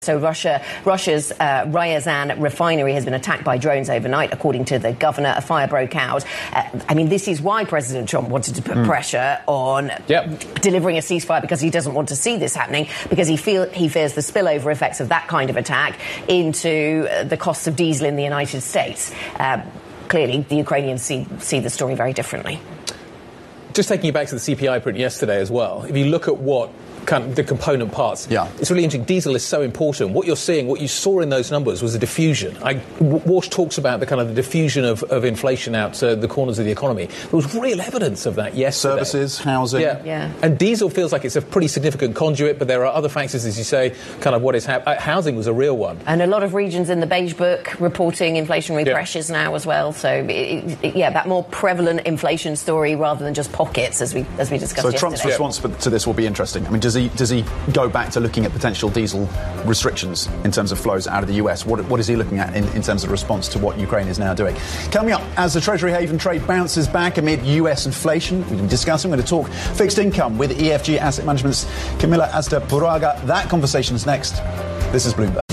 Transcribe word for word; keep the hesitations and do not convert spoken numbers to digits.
So Russia, Russia's uh, Ryazan refinery has been attacked by drones overnight, according to the governor. A fire broke out. Uh, I mean, this is why President Trump wanted to put mm. pressure on yep. delivering a ceasefire, because he doesn't want to see this happening, because he feel he fears the spillover effects of that kind of attack into uh, the costs of diesel in the United States. Uh, clearly, the Ukrainians see see the story very differently. Just taking you back to the C P I print yesterday as well, if you look at what kind of the component parts, yeah. it's really interesting. Diesel is so important. What you're seeing, what you saw in those numbers was a diffusion. I, Walsh talks about the kind of the diffusion of, of inflation out to the corners of the economy. There was real evidence of that yesterday. Services, housing. Yeah. yeah. And diesel feels like it's a pretty significant conduit, but there are other factors, as you say, kind of what is happening. Uh, housing was a real one. And a lot of regions in the Beige Book reporting inflationary yeah. pressures now as well. So, it, it, yeah, that more prevalent inflation story rather than just pockets, as we as we discussed so yesterday. Trump's response to this will be interesting. I mean, does he does he go back to looking at potential diesel restrictions in terms of flows out of the U S? What, what is he looking at in, in terms of response to what Ukraine is now doing? Coming up, as the Treasury haven trade bounces back amid U S inflation, we've been discussing, we're going to talk fixed income with E F G Asset Management's Camilla Azta Puraga. That conversation is next. This is Bloomberg.